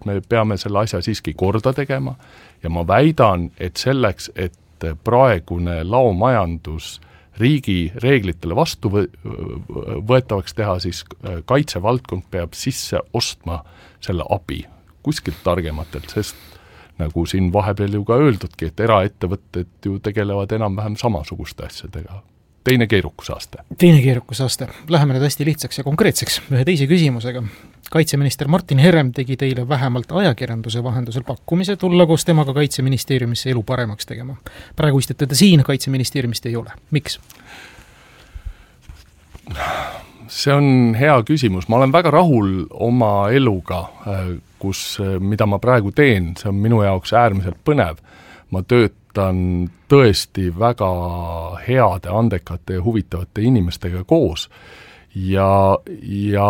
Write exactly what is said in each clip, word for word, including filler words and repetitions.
et me peame selle asja siiski korda tegema ja ma väidan, et selleks, et praegune laomajandus riigi reeglitele vastu võetavaks teha, siis kaitsevaldkond peab sisse ostma selle abi kuskilt targematelt, sest nagu siin vahepeal ju ka öeldudki, et eraettevõtted ju tegelevad enam-vähem samasuguste asjadega. Teine keerukusaste. Teine keerukusaste. Läheme nüüd hästi lihtsaks ja konkreetseks ühe teise küsimusega. Kaitseminister Martin Herem tegi teile vähemalt ajakirjanduse vahendusel pakkumise tulla koos temaga Kaitseministeeriumisse elu paremaks tegema. Praegu istute te siin, Kaitseministeeriumist ei ole. Miks? See on hea küsimus. Ma olen väga rahul oma eluga, kus, mida ma praegu teen. See on minu jaoks äärmiselt põnev. Ma töötan tõesti väga heade, andekate ja huvitavate inimestega koos. Ja, ja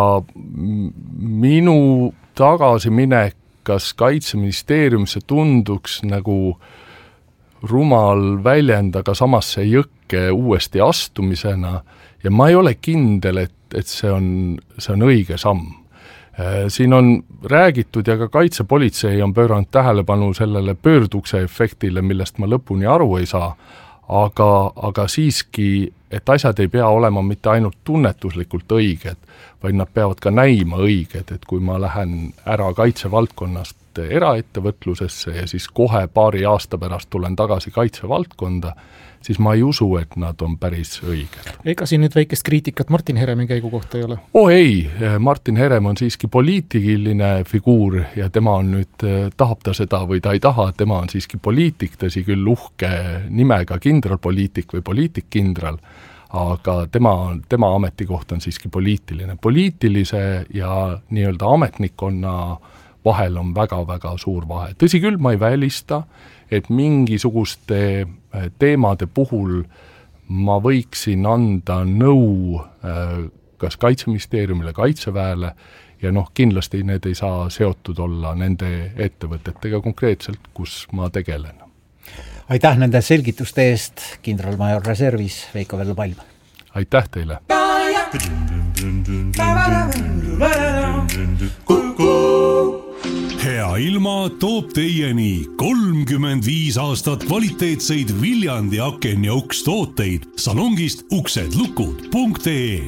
minu tagasiminek kas Kaitseministeeriumisse tunduks nagu rumal väljend, aga samas see jõkke uuesti astumisena ja ma ei ole kindel, et, et see on, see on õige samm. Siin on räägitud ja ka kaitsepolitsei on pööranud tähelepanu sellele pöördukse efektile, millest ma lõpuni aru ei saa, aga, aga siiski, et asjad ei pea olema mitte ainult tunnetuslikult õiged, vaid nad peavad ka näima õiged, et kui ma lähen ära kaitsevaldkonnast eraettevõtlusesse ja siis kohe paari aasta pärast tulen tagasi kaitsevaldkonda, siis ma ei usu, et nad on päris õiged. Ega siin nüüd väikest kriitikat Martin Heremi käigu kohta ei ole? Oh ei, Martin Herem on siiski poliitiline figuur ja tema on nüüd, tahab ta seda või ta ei taha, tema on siiski poliitik, tõsi küll uhke nimega kindralpoliitik või poliitikkindral, aga tema, tema ametikoht on siiski poliitiline. Poliitilise ja nii-öelda ametnikkonna vahel on väga-väga suur vahe. Tõsi küll, ma ei välista, et mingisuguste teemade puhul ma võiksin anda nõu kas Kaitseministeeriumile, Kaitseväele ja noh, kindlasti need ei saa seotud olla nende ettevõtetega konkreetselt, kus ma tegelen. Aitäh nende selgituste eest, kindralmajor reservis Veiko Vello Palm. Aitäh teile! Hea ilma toob teieni kolmkümmend viis aastat kvaliteetseid Viljandi aken ja uks tooteid salongist uksedlukud punkt ee.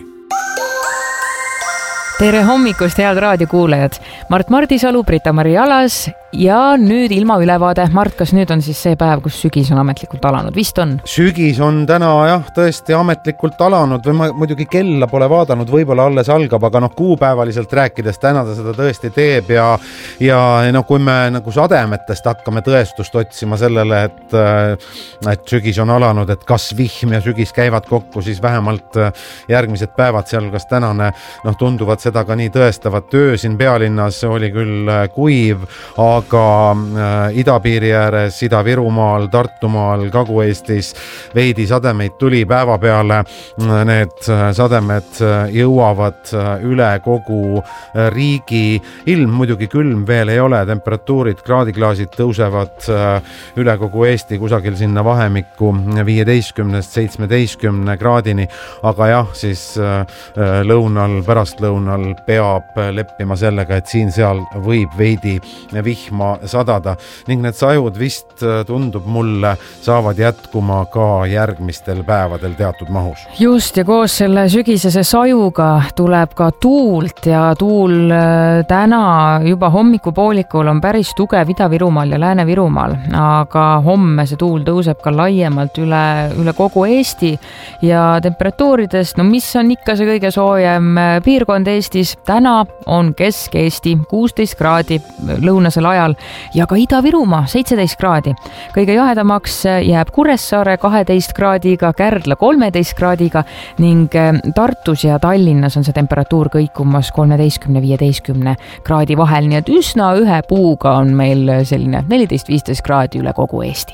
Tere hommikust, head raadiokuulajad! Mart Mardisalu, Brita-Mari Alas ja nüüd ilma ülevaade. Mart, kas nüüd on siis see päev, kus sügis on ametlikult alanud? Vist on? Sügis on täna jah, tõesti ametlikult alanud või ma muidugi kella pole vaadanud, võib-olla alles algab, aga noh, kuupäevaliselt rääkides täna ta seda tõesti teeb ja, ja no, kui me nagu sademetest hakkame tõestust otsima sellele, et, et sügis on alanud, et kas vihm ja sügis käivad kokku, siis vähemalt järgmised päevad, sealhulgas tänane, noh, tunduvad seda ka nii tõestavat. Töö siin pealinnas oli küll kuiv, aga äh, idapiiri ääres, Ida-Virumaal, Tartumaal, Kagu-Eestis veidi sademeid tuli päeva peale. Need sademed jõuavad üle kogu riigi. Ilm muidugi külm veel ei ole, temperatuurid, kraadiklaasid tõusevad üle kogu Eesti kusagil sinna vahemikku viieteistkümnest seitsmeteistkümne kraadini, aga jah, siis lõunal, pärastlõunal peab leppima sellega, et siin-seal võib veidi vihma sadada ning need sajud vist tundub mulle saavad jätkuma ka järgmistel päevadel teatud mahus. Just, ja koos selle sügisese sajuga tuleb ka tuult ja tuul täna juba hommikupoolikul on päris tugev Ida-Virumaal ja Lääne-Virumaal, aga homme see tuul tõuseb ka laiemalt üle, üle kogu Eesti ja temperatuuridest, no mis on ikka see kõige soojem piirkond Eestis, täna on Kesk-Eesti kuusteist kraadi lõunasel ajal ja ka Ida-Virumaa seitseteist kraadi. Kõige jahedamaks jääb Kuressaare kaheteist kraadiga, Kärdla kolmeteist kraadiga ning Tartus ja Tallinnas on see temperatuur kõikumas kolmeteistkümne viieteistkümne kraadi vahel, nii et üsna ühe puuga on meil selline neliteist viisteist kraadi üle kogu Eesti.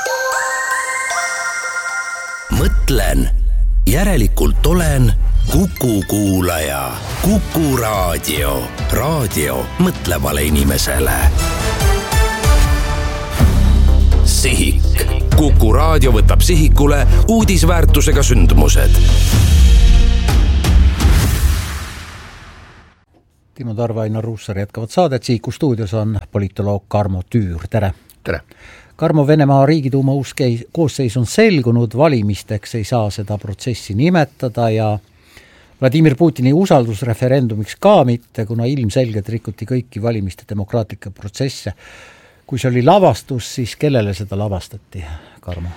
Mõtlen, järelikult olen Kuku kuulaja. Kuku raadio. Raadio mõtlevale inimesele. Sihik. Kuku raadio võtab sihikule uudisväärtusega sündmused. Timo Tarve, Ainar Ruussaar jätkavad saadet, Sihiku stuudios on politoloog Karmo Tüür, tere! Tere! Karmo, Venemaa Riigiduuma uus koosseis on selgunud, valimisteks ei saa seda protsessi nimetada ja Vladimir Putini usaldusreferendumiks ka mitte, kuna ilmselgelt rikuti kõiki valimiste demokraatlikke protsesse. Kui see oli lavastus, siis kellele seda lavastati, Karmo?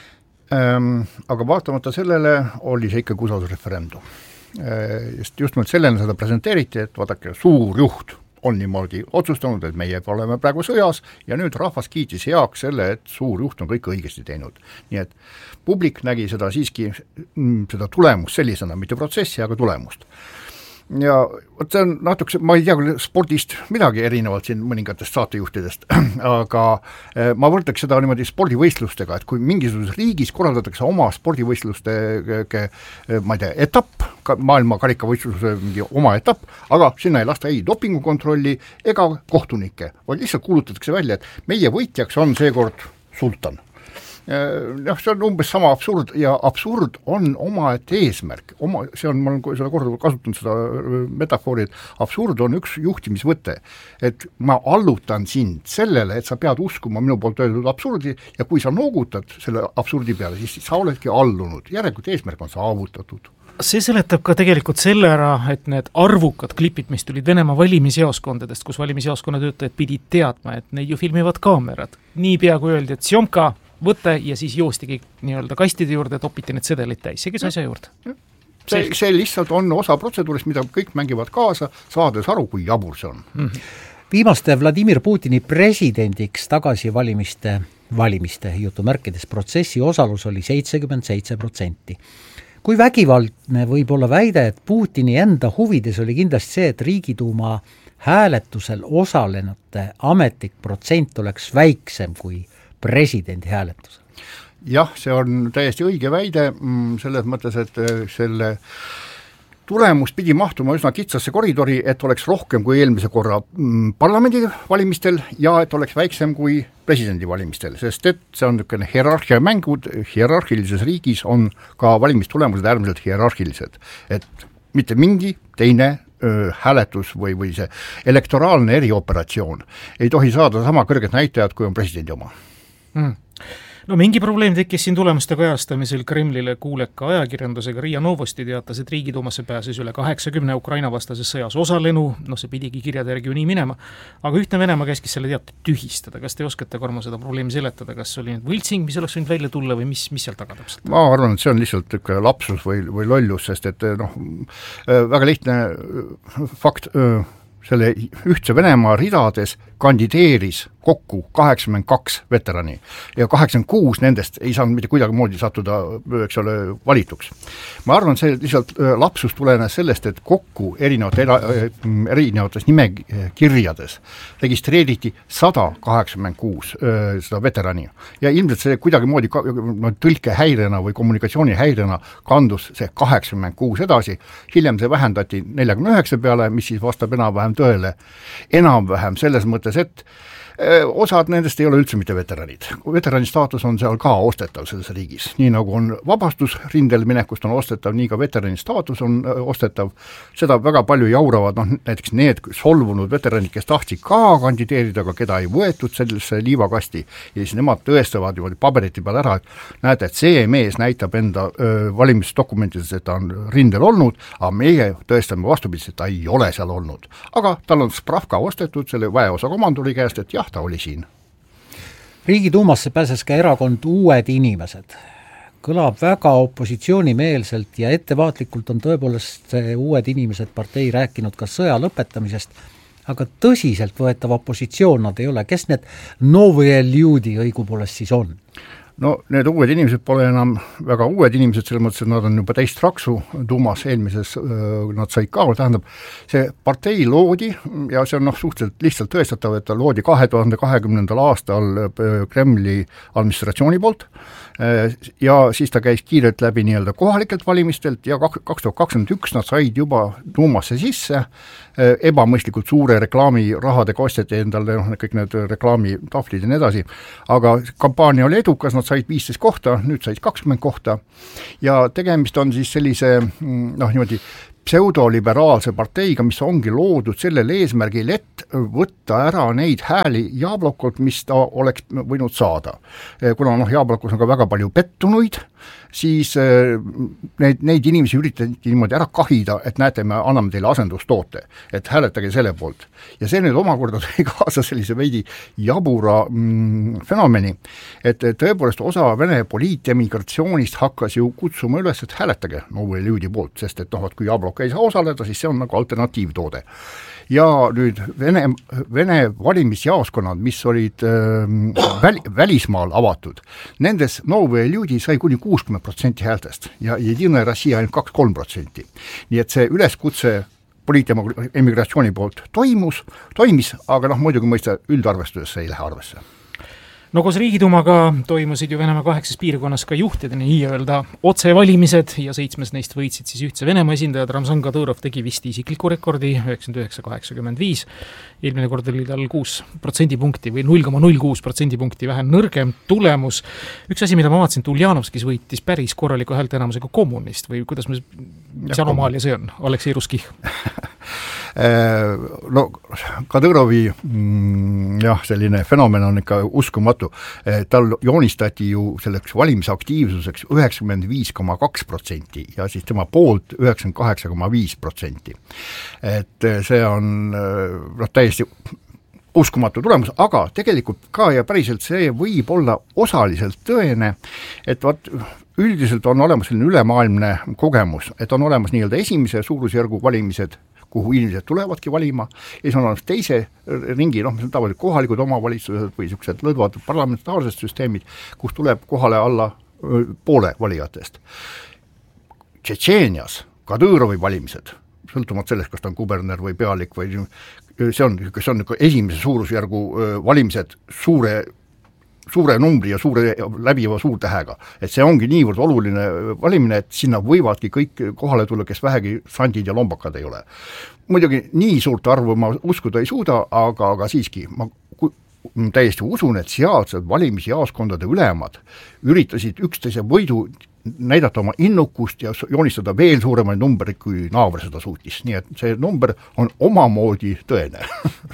Ähm, aga vaatamata sellele oli see ikka usaldusreferendum. Just, just mõt sellena seda presenteeriti, et vaadake, suur juht on niimoodi otsustanud, et meie oleme praegu sõjas ja nüüd rahvas kiitis heaks selle, et suur juht on kõik õigesti teinud. Nii et publik nägi seda siiski, seda tulemust sellisena, mitte protsessi, aga tulemust. Ja võt see on natuke, ma ei tea küll spordist midagi erinevalt siin mõningatest saatejuhtidest, aga ma võrdleks seda niimoodi spordivõistlustega, et kui mingisuguses riigis korraldatakse oma spordivõistluste ma ei tea, etapp, maailma karikavõistluse mingi oma etapp, aga sinna ei lasta ei dopingukontrolli ega kohtunikke, vaid lihtsalt kuulutatakse välja, et meie võitjaks on seekord sultan. Jah, see on umbes sama absurd ja absurd on omaette eesmärk. Oma, see on, ma olen seda korduvalt kasutanud seda metafoori, et absurd on üks juhtimisvõte, et ma allutan sind sellele, et sa pead uskuma minu poolt öeldud absurdi ja kui sa noogutad selle absurdi peale, siis sa oledki allunud. Järelikult eesmärk on saavutatud. See seletab ka tegelikult selle ära, et need arvukad klipid, mis tulid Venemaa valimisjaoskondadest, kus valimisjaoskonna töötajad pidid teadma, et neid ju filmivad kaamerad. Nii pea kui öeldi, et Sjomka, võte ja siis joostigi nii-öelda kastide juurde, topiti need sedelid täis. See kes asja juurde? See, see lihtsalt on osa protseduurist, mida kõik mängivad kaasa, saades aru, kui jabur see on. Mm-hmm. Viimaste Vladimir Putini presidendiks tagasi valimiste, valimiste jutumärkides protsessi osalus oli seitsekümmend seitse protsenti. Kui vägivaldne võib olla väide, et Putini enda huvides oli kindlasti see, et Riigiduuma hääletusel osalenute ametlik protsent oleks väiksem kui presidendi hääletusel? Jah, see on täiesti õige väide, selles mõttes, et selle tulemus pidi mahtuma üsna kitsasse koridori, et oleks rohkem kui eelmise korra parlamendi valimistel ja et oleks väiksem kui presidendi valimistel, sest et see on niisugune hierarhia mängud, hierarhilises riigis on ka valimistulemused äärmiselt hierarhilised, et mitte mingi teine hääletus või, või see elektoraalne erioperatsioon ei tohi saada sama kõrget näitajad, kui on presidendi oma. Mm. No mingi probleem tekkis siin tulemuste kajastamisel Kremlile kuuleka ajakirjandusega. Riia Novosti teatas, et Riigiduumasse pääses üle kaheksakümne Ukraina vastases sõjas osalenu, no see pidigi kirjade järgi ju nii minema, aga ühtne Venemaa käskis selle teate tühistada. Kas te oskate, Karmo, seda probleemi seletada, kas oli nüüd võltsing, mis oleks võinud välja tulla või mis, mis seal taga täpselt? Ma arvan, et see on lihtsalt lapsus või, või lollus, sest et noh, väga lihtne fakt, selle ühtse Venemaa ridades kandideeris kokku kaheksakümmend kaks veterani ja kaheksakümmend kuus nendest ei saanud mitte kuidagi moodi sattuda, eks ole, valituks. Ma arvan, see lihtsalt lapsus tulenes sellest, et kokku erinevate, erinevates nimekirjades registreeriti sada kaheksakümmend kuus seda veterani ja ilmselt see kuidagi moodi tõlkehäirena või kommunikatsioonihäirena kandus see kaheksakümmend kuus edasi, hiljem see vähendati neljakümne üheksa peale, mis siis vastab enam-vähem tõele, enam-vähem selles mõttes, et osad nendest ei ole üldse mitte veteranid. Veterani staatus on seal ka ostetav selles riigis. Nii nagu on vabastus rindel minekust on ostetav, nii ka veterani staatus on ostetav. Seda väga palju jauravad, noh, näiteks need solvunud veteranid, kes tahtsid ka kandideerida, aga keda ei võetud sellesse liivakasti ja siis nemad tõestavad juba paberiti peal ära, et näete, et see mees näitab enda öö, valimisdokumentides, et ta on rindel olnud, aga meie tõestame vastupidis, et ta ei ole seal olnud. Aga tal on spravka ostetud selle väeosa komanduri käest, et jah, ta oli siin. Riigiduumasse pääses ka erakond Uued Inimesed. Kõlab väga opositsioonimeelselt ja ettevaatlikult on tõepoolest Uued Inimesed partei rääkinud ka sõja lõpetamisest, aga tõsiselt võetav opositsioon nad ei ole. Kes need novые люди õigupoolest siis on? No need uued inimesed pole enam väga uued inimesed, selles mõttes, et nad on juba teist raksu Duumas eelmises, nad said ka, tähendab, see partei loodi ja see on noh, suhteliselt lihtsalt tõestatav, et ta loodi kahe tuhande kahekümnendal aastal Kremli administratsiooni poolt ja siis ta käis kiirelt läbi nii-öelda kohalikelt valimistelt ja kaks tuhat kakskümmend üks nad said juba Duumasse sisse, ebamõistlikult suure reklaamirahadega osteti endale noh, kõik need reklaamitahvlid ja nii edasi, aga kampaania oli edukas, nad said viisteist kohta, nüüd said kakskümmend kohta ja tegemist on siis sellise noh, niimoodi pseudoliberaalse parteiga, mis ongi loodud sellel eesmärgil, et võtta ära neid hääli Jablokolt, mis ta oleks võinud saada. Kuna noh, Jablokos on ka väga palju pettunuid, siis neid, neid inimesi üritati niimoodi ära kahida, et näete, me anname teile asendustoote, et hääletage selle poolt. Ja see nüüd omakorda tõi kaasa sellise veidi jabura mm, fenomeni, et tõepoolest osa Vene poliitemigratsioonist hakkas ju kutsuma üles, et hääletage Novõi Ljudi poolt, sest et noh, kui Jablok ei saa osaleda, siis see on nagu alternatiivtoode. Ja nüüd Vene, Vene valimisjaoskonnad, mis olid äh, väl, välismaal avatud, nendes Novõi Ljudi sai kuni kuuskümmend protsenti häältest ja Jedina Rossija ainult kaks kolm protsenti. Nii et see üleskutse poliitemigratsiooni poolt toimus, toimis, aga noh, muidugi mõista üldarvestuses ei lähe arvesse. No koos Riigidumaga toimusid ju Venemaa kaheksas piirkonnas ka juhtide nii-öelda otsevalimised ja seitsmes neist võitsid siis ühtse Venemaa esindajad. Ramzan Kadõrov tegi vist isikliku rekordi üheksakümmend üheksa kaheksakümmend viis. Eelmine kord oli tal kuus protsendipunkti või null koma null kuus protsendipunkti vähem nõrgem tulemus. Üks asi, mida ma vaatasin, Uljanovskis võitis päris korraliku häälteenamusega kommunist või kuidas me, mis anomaalia see on, Aleksei Ruskih? No Kadõrovi mm, jah, selline fenomen on ikka uskumatu. Tal joonistati ju selleks valimisaktiivsuseks üheksakümmend viis koma kaks protsenti ja siis tema poolt üheksakümmend kaheksa koma viis protsenti. Et see on no, täiesti uskumatu tulemus, aga tegelikult ka ja päriselt see võib olla osaliselt tõene, et vaat üldiselt on olemas selline ülemaailmne kogemus, et on olemas nii-öelda esimese suurusjärgu valimised, kuhu inimesed tulevadki valima, ja siis on olemas teise ringi, noh, mis on tavaliselt kohalikud omavalitsused või niisugused lõdvad parlamentaarsed süsteemid, kus tuleb kohale alla poole valijatest. Tšetšeenias Kadõrovi valimised, sõltumata sellest, kas ta on kuberner või pealik või see on, see on esimese suurusjärgu valimised suure suure numbri ja suure läbiva suurtähega. Et see ongi niivõrd oluline valimine, et sinna võivadki kõik kohale tulla, kes vähegi sandid ja lombakad ei ole. Muidugi nii suurt arvu ma uskuda ei suuda, aga, aga siiski ma täiesti usun, et sealsed valimisjaoskondade ülemad üritasid üksteise võidu näidata oma innukust ja joonistada veel suuremaid numbreid, kui naaber seda suutis. Nii et see number on omamoodi tõene.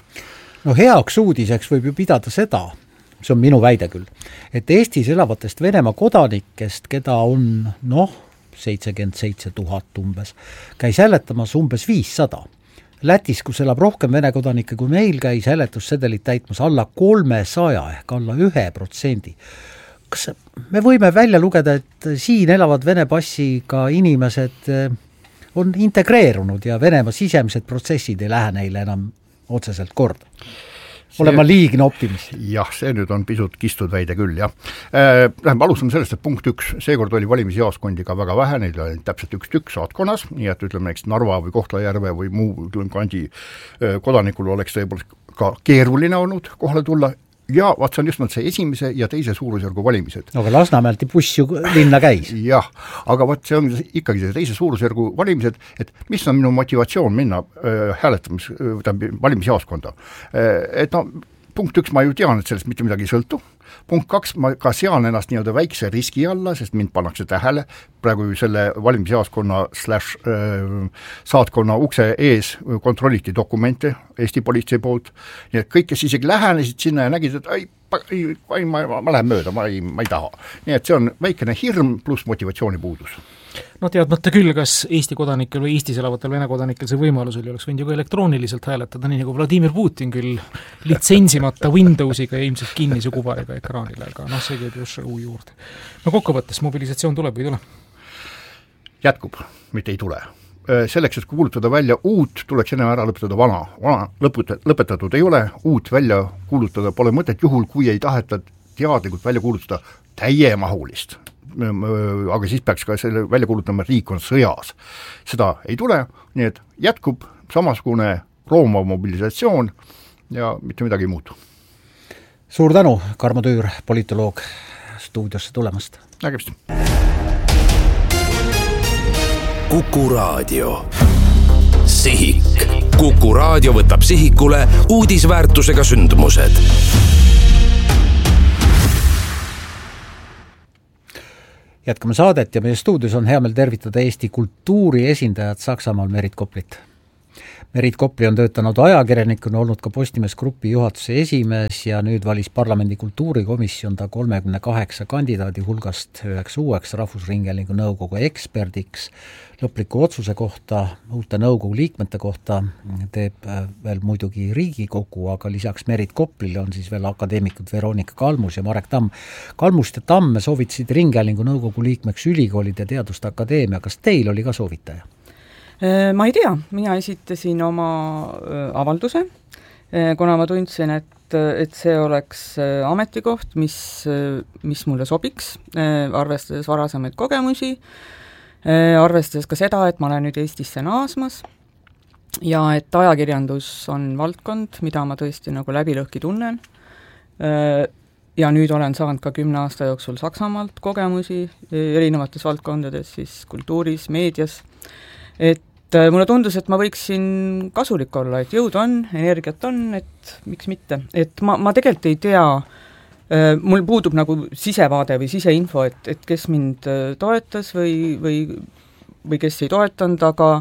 No heaks uudiseks võib ju pidada seda, see on minu väide küll, et Eestis elavatest Venemaa kodanikest, keda on noh, seitsekümmend seitse tuhat umbes, käis hääletamas umbes viissada. Lätis, kus elab rohkem Vene kodanikke kui meil, käis hääletussedelit täitmas alla kolmesaja ehk alla ühe protsendi. Kas me võime välja lugeda, et siin elavad Vene passiga inimesed on integreerunud ja Venemaa sisemised protsessid ei lähe neile enam otseselt korda? Olen ma liigne optimist. Jah, see nüüd on pisut kistud väide küll, jah. Läheme alustame sellest, et punkt üks, seekord oli valimisjaoskondi ka väga vähe, neil oli täpselt üks tükk saatkonnas, nii et ütleme, eks Narva või Kohtla-Järve või muu kandi kodanikul oleks tõepoolest ka keeruline olnud kohale tulla, ja vaat see on just see esimese ja teise suurusjärgu valimised. No aga Lasnamäelt buss ju linna käis. Jah, aga vaat see on ikkagi see teise suurusjärgu valimised, et mis on minu motivatsioon minna äh, hääletamis, äh, valimisjaoskonda. Äh, et no, punkt üks, ma ju tean, et sellest mitte midagi ei sõltu. Punkt kaks, ma ka sean ennast nii-öelda väikse riski alla, sest mind pannakse tähele praegu selle valimisjaoskonna slash äh, saatkonna ukse ees kontrolliti dokumente Eesti politsei poolt, nii et kõik, kes isegi lähenesid sinna ja nägid, et ei, ei, ei ma, ma lähen mööda, ma ei, ma ei taha. Nii et see on väikene hirm pluss motivatsiooni puudus. No teadmata küll, kas Eesti kodanikel või Eestis elavatel Vene kodanikel see võimalus oli, oleks võinud ju ka elektrooniliselt hääletada, nii nagu Vladimir Putin küll litsentsimata Windowsiga ja ilmselt kinnise kubariga ekraanile, aga noh, see käib just uu juurde. No kokkuvõttes mobilisatsioon tuleb või ei tule? Jätkub, mitte ei tule. Selleks, et kuulutada välja uut, tuleks enne ära lõpetada vana. Vana lõput- lõpetatud ei ole, uut välja kuulutada pole mõtet juhul, kui ei taheta teadlikult välja kuulutada täiemahulist. Aga siis peaks ka selle välja kuulutama, et riik on sõjas. Seda ei tule, nii et jätkub samasugune Rooma mobilisatsioon ja mitte midagi ei muutu. Suur tänu, Karmo Tüür, politoloog, stuudiosse tulemast. Nägemist. Kuku Raadio. Sihik. Kuku Raadio võtab sihikule uudisväärtusega sündmused. jätkame saadet ja meie stuudios on hea meel tervitada Eesti kultuuri esindajad Saksamaal Merit Koplit. Merit Kopli on töötanud ajakirjanikuna, olnud ka Postimees Grupi juhatuse esimees ja nüüd valis parlamendi kultuurikomisjon ta kolmekümne kaheksa kandidaadi hulgast üheks uueks Rahvusringhäälingu nõukogu eksperdiks. Lõpliku otsuse kohta, uute nõukogu liikmete kohta teeb veel muidugi Riigikogu, aga lisaks Merit Koplile on siis veel akadeemikud Veronika Kalmus ja Marek Tamm. Kalmust ja Tamm soovitasid Ringhäälingu nõukogu liikmeks ülikoolide teaduste akadeemia. Kas teil oli ka soovitaja? Ma ei tea, mina esitasin oma avalduse, kuna ma tundsin, et, et see oleks ametikoht, mis, mis mulle sobiks, arvestades varasemaid kogemusi, arvestades ka seda, et ma olen nüüd Eestisse naasmas ja et ajakirjandus on valdkond, mida ma tõesti nagu läbi lõhki tunnen. Ja nüüd olen saanud ka kümne aasta jooksul Saksamaalt kogemusi erinevates valdkondades, siis kultuuris, meedias, et mulle tundus, et ma võiksin kasulik olla, et jõud on, energiat on, et miks mitte. Et ma, ma tegelikult ei tea, mul puudub nagu sisevaade või siseinfo, et, et kes mind toetas või, või, või kes ei toetanud, aga,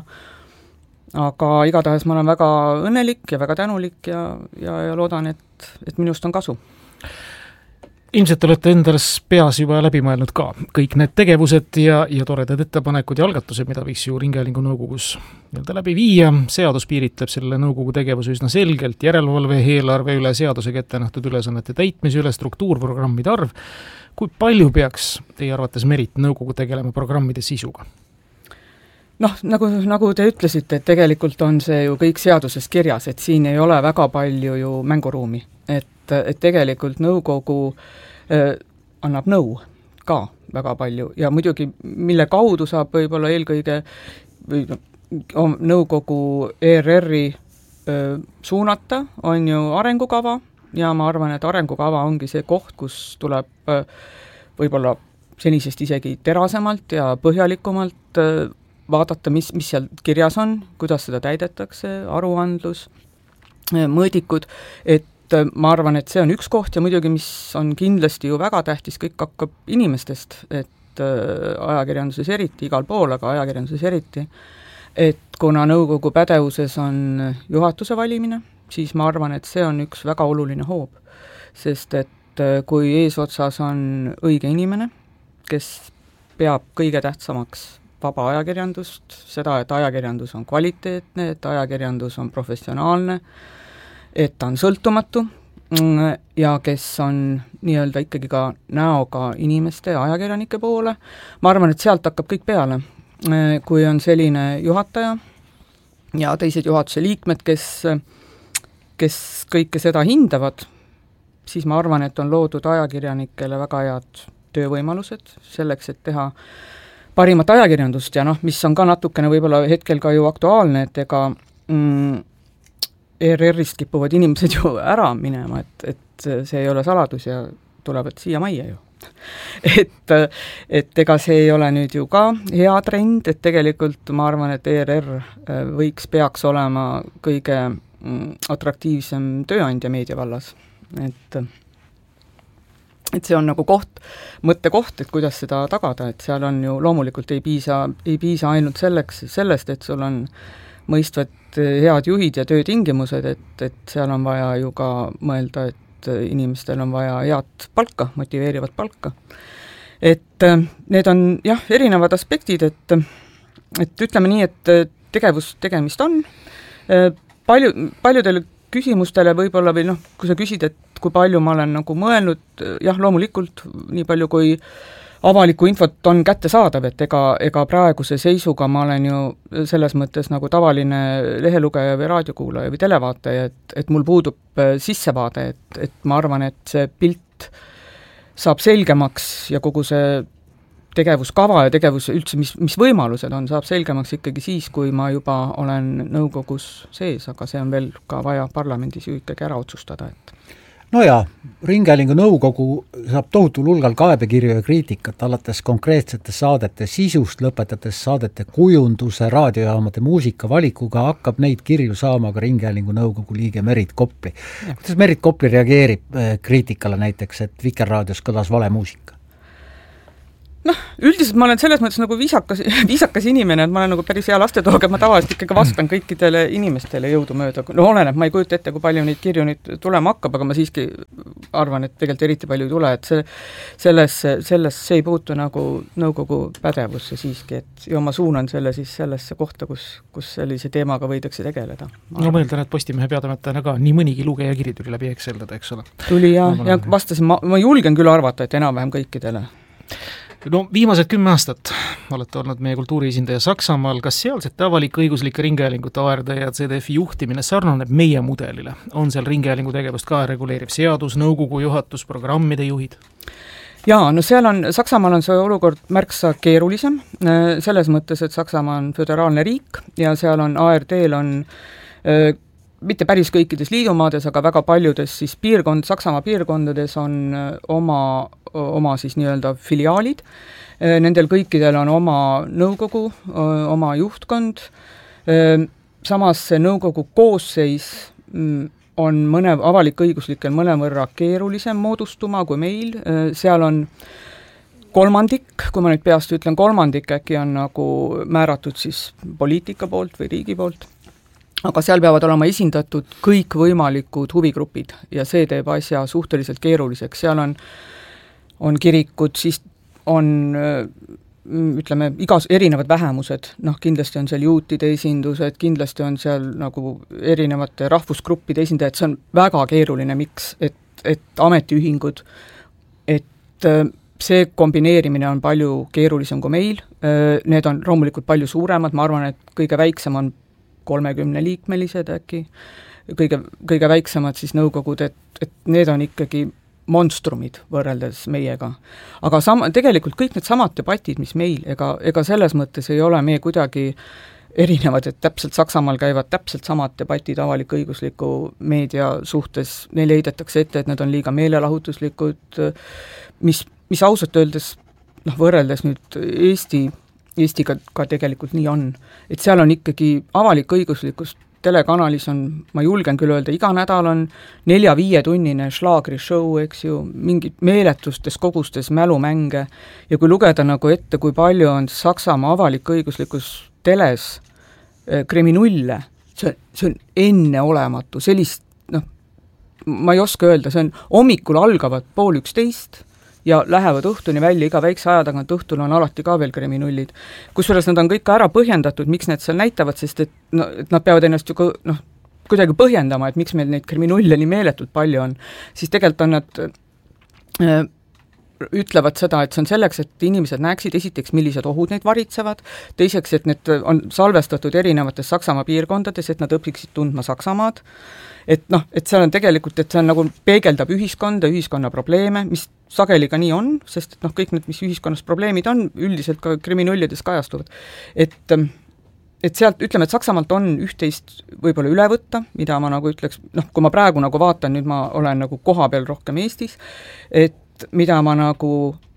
aga igatahes ma olen väga õnnelik ja väga tänulik ja, ja, ja loodan, et, et minust on kasu. Ilmselt olete endas peas juba läbi mõelnud ka kõik need tegevused ja, ja toredad ettepanekud ja algatused, mida võiks ju Ringhäälingu nõukogus nii-öelda läbi viia. Seadus piiritleb selle nõukogu tegevuse üsna selgelt, järelevalve eelarve üle, seadusega ette nähtud ülesannete täitmise üle, struktuurprogrammide arv. Kui palju peaks teie arvates Merit nõukogu tegelema programmide sisuga? Noh, nagu, nagu te ütlesite, et tegelikult on see ju kõik seaduses kirjas, et siin ei ole väga palju ju mänguruumi, et et tegelikult nõukogu äh, annab nõu ka väga palju ja muidugi mille kaudu saab võib-olla eelkõige või nõukogu E R R-i äh, suunata, on ju arengukava ja ma arvan, et arengukava ongi see koht, kus tuleb äh, võib-olla senisest isegi terasemalt ja põhjalikumalt äh, vaadata, mis, mis seal kirjas on, kuidas seda täidetakse, aruandlus, äh, mõõdikud, et ma arvan, et see on üks koht ja muidugi, mis on kindlasti ju väga tähtis, kõik hakkab inimestest, et ajakirjanduses eriti, igal pool, aga ajakirjanduses eriti, et kuna nõukogu pädevuses on juhatuse valimine, siis ma arvan, et see on üks väga oluline hoob, sest et kui eesotsas on õige inimene, kes peab kõige tähtsamaks vaba ajakirjandust, seda, et ajakirjandus on kvaliteetne, et ajakirjandus on professionaalne, et ta on sõltumatu ja kes on nii-öelda ikkagi ka näoga inimeste ja ajakirjanike poole. Ma arvan, et sealt hakkab kõik peale. Kui on selline juhataja ja teised juhatuse liikmed, kes, kes kõike seda hindavad, siis ma arvan, et on loodud ajakirjanikele väga head töövõimalused selleks, et teha parimat ajakirjandust ja noh, mis on ka natukene võib-olla hetkel ka ju aktuaalne, et ega mm, E R R-ist kipuvad inimesed ju ära minema, et, et see ei ole saladus ja tulevad siia majja ju. et, et ega see ei ole nüüd ju ka hea trend, et tegelikult ma arvan, et E R R võiks, peaks olema kõige atraktiivsem tööandja meediavallas. Et, et see on nagu koht, mõttekoht, et kuidas seda tagada, et seal on ju loomulikult ei piisa, ei piisa ainult selleks, sellest, et sul on mõistvad head juhid ja töötingimused, et, et seal on vaja ju ka mõelda, et inimestel on vaja head palka, motiveerivat palka. Et need on jah, erinevad aspektid, et, et ütleme nii, et tegevus tegemist on. Palju, paljudele küsimustele võib-olla või noh, kui sa küsid, et kui palju ma olen nagu mõelnud, jah, loomulikult nii palju kui avalikku infot on kättesaadav, et ega, ega praeguse seisuga ma olen ju selles mõttes nagu tavaline lehelugeja või raadiokuulaja või televaataja, et, et mul puudub sissevaade, et, et ma arvan, et see pilt saab selgemaks ja kogu see tegevuskava ja tegevus üldse, mis, mis võimalused on, saab selgemaks ikkagi siis, kui ma juba olen nõukogus sees, aga see on veel ka vaja parlamendis ju ikkagi ära otsustada, et no jaa, Ringhäälingu nõukogu saab tohutul hulgal kaebekirju ja kriitikat, alates konkreetsete saadete sisust, lõpetades saadete kujunduse, raadiojaamade muusikavalikuga, hakkab neid kirju saama ka Ringhäälingu nõukogu liige Merit Kopli. Kuidas Merit Kopli reageerib kriitikale näiteks, et Vikerraadios kõlas vale muusika? noh, üldiselt ma olen selles mõttes nagu viisakas, viisakas inimene, et ma olen nagu päris hea lastetoog, et ma tavaliselt ikkagi vastan kõikidele inimestele jõudumööda. No oleneb, ma ei kujuta ette, kui palju neid kirju nüüd tulema hakkab, aga ma siiski arvan, et tegelikult eriti palju ei tule, et see, selles, selles see ei puutu nagu nõukogu pädevusse siiski, et ja ma suunan selle siis sellesse kohta, kus, kus sellise teemaga võidakse tegeleda. No ma eeldan, et Postimehe peatoimetajana ka nii mõnigi lugeja kiri tuli läbi Exceldada, eks ole? Tuli ja, ja vastasin, ma, ma julgen küll arvata, et enam-vähem kõikidele. No viimased kümme aastat olete olnud meie kultuuriesindaja Saksamaal, kas sealsete avalik-õiguslike ringhäälingute A R D ja C D F-i juhtimine sarnaneb meie mudelile? On seal ringhäälingu tegevust ka reguleeriv seadus, nõukogu juhatus, programmide juhid? Jaa, no seal on, Saksamaal on see olukord märksa keerulisem, selles mõttes, et Saksamaa on föderaalne riik ja seal on A R D-l on äh, mitte päris kõikides liidumaades, aga väga paljudes siis piirkond, Saksamaa piirkondades on oma, oma siis nii-öelda filiaalid. Nendel kõikidel on oma nõukogu, oma juhtkond. Samas see nõukogu koosseis on mõne avalik-õiguslikel mõnevõrra keerulisem moodustuma kui meil. Seal on kolmandik, kui ma nüüd peast ütlen, kolmandik äkki on nagu määratud siis poliitika poolt või riigi poolt. Aga seal peavad olema esindatud kõik võimalikud huvigrupid ja see teeb asja suhteliselt keeruliseks. Seal on, on kirikud, siis on, ütleme, igas erinevad vähemused, noh, kindlasti on seal juutide esindused, kindlasti on seal nagu erinevate rahvusgruppide esindajad, see on väga keeruline, miks, et, et ametiühingud, et see kombineerimine on palju keerulisem kui meil, need on loomulikult palju suuremad, ma arvan, et kõige väiksem on kolmekümne liikmelised äkki, kõige, kõige väiksemad siis nõukogud, et, et need on ikkagi monstrumid võrreldes meiega. Aga sama, tegelikult kõik need samad debatid, mis meil, ega, ega selles mõttes ei ole meie kuidagi erinevad, et täpselt Saksamaal käivad täpselt samad debatid avalik-õigusliku meedia suhtes, neile heidetakse ette, et need on liiga meelelahutuslikud, mis, mis ausalt öeldes, noh, võrreldes nüüd Eesti Eestiga ka tegelikult nii on. Et seal on ikkagi avalik-õiguslikus telekanalis on, ma julgen küll öelda, iga nädal on nelja-viie tunnine šlaagri show, eks ju, mingid meeletustes kogustes mälumänge ja kui lugeda nagu ette, kui palju on Saksamaa avalik-õiguslikus teles eh, kriminulle, see, see on enneolematu, sellist, noh, ma ei oska öelda, see on hommikul algavad pool üksteist ja lähevad õhtuni välja, iga väikse aja tagant õhtul on alati ka veel kriminullid. Kusjuures nad on kõik ära põhjendatud, miks need seal näitavad, sest et, no, et nad peavad ennast ju noh, kuidagi põhjendama, et miks meil neid kriminulle nii meeletult palju on. Siis tegelikult on nad äh, ütlevad seda, et see on selleks, et inimesed näeksid esiteks, millised ohud neid varitsevad, teiseks, et need on salvestatud erinevates Saksamaa piirkondades, et nad õpiksid tundma Saksamaad, et noh, et seal on tegelikult, et see on nagu peegeldab ühiskonda, ühiskonna probleeme, mis sageli ka nii on, sest et noh, kõik need, mis ühiskonnas probleemid on, üldiselt ka kriminullides kajastuvad. Et, et sealt, ütleme, et Saksamaalt on üht-teist võib-olla üle võtta, mida ma nagu ütleks, noh, kui ma praegu nagu vaatan, nüüd ma olen nagu koha peal rohkem Eestis, et mida ma nagu,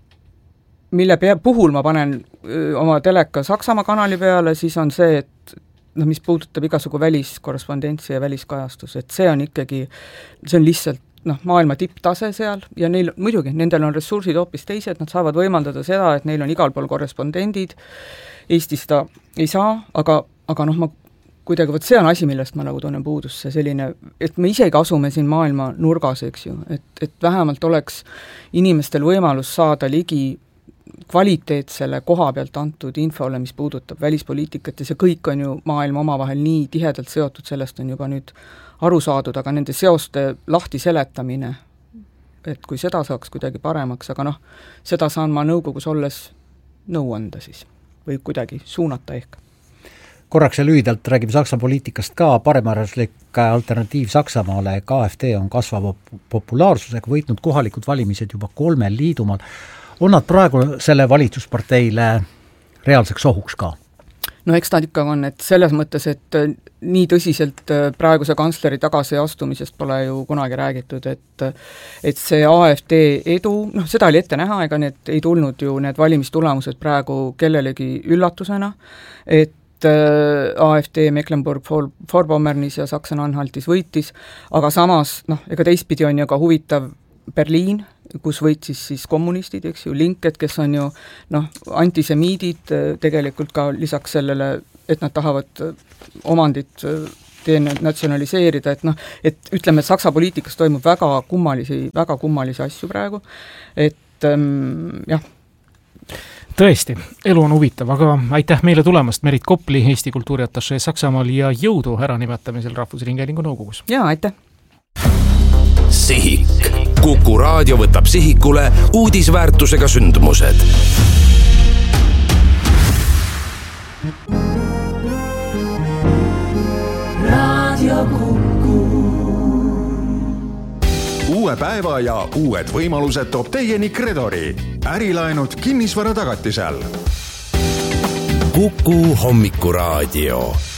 mille pea, puhul ma panen öö, oma teleka Saksamaa kanali peale, siis on see, et noh, mis puudutab igasugu väliskorrespondentsi ja väliskajastus, et see on ikkagi, see on lihtsalt noh, maailma tipptase seal ja neil, muidugi, nendel on ressursid hoopis teised, nad saavad võimaldada seda, et neil on igal pool korrespondendid, Eestis ta ei saa, aga, aga noh, ma kuidagi, vot see on asi, millest ma nagu tunnen puudus, see selline, et me isegi asume siin maailma nurgas, eks ju, et, et vähemalt oleks inimestel võimalus saada ligi kvaliteetsele koha pealt antud infole, mis puudutab välispoliitikat ja see kõik on ju maailma omavahel nii tihedalt seotud, sellest on juba nüüd aru saadud, aga nende seoste lahti seletamine, et kui seda saaks kuidagi paremaks, aga noh, seda saan ma nõukogus olles nõu anda siis või kuidagi suunata ehk. Korraks ja lühidalt räägime Saksa poliitikast ka, paremäraslik alternatiiv Saksamaale, K F D on kasvava populaarsusega võitnud kohalikud valimised juba kolmel liidumaal. On nad praegu selle valitsusparteile reaalseks ohuks ka? No eks nad ikka on, et selles mõttes, et nii tõsiselt praeguse kantsleri tagasi astumisest pole ju kunagi räägitud, et et see A F D edu, noh seda oli ette näha, ega need ei tulnud ju need valimistulemused praegu kellelegi üllatusena, et A F D Mecklenburg-Vorpommernis ja Sachsen-Anhaltis võitis, aga samas, noh, ega teistpidi on ju ka huvitav Berliin, kus võitsis siis kommunistid, eks ju, linked, kes on ju noh, antisemiidid tegelikult ka lisaks sellele, et nad tahavad omandit denatsionaliseerida, et noh, et ütleme, et Saksa poliitikas toimub väga kummalisi, väga kummalisi asju praegu, et ähm, jah. Tõesti, elu on huvitav, aga aitäh meile tulemast, Merit Kopli, Eesti kultuuriatašee Saksamaal ja jõudu äranimetamisel Rahvusringhäälingu nõukogus. Jaa, aitäh! Sihik. Kuku raadio võtab sihikule uudisväärtusega sündmused. Raadio Kuku. Uue päeva ja uued võimalused toob teieni Kredori. Ärilaenud kinnisvara tagatisel. Kuku hommikuraadio.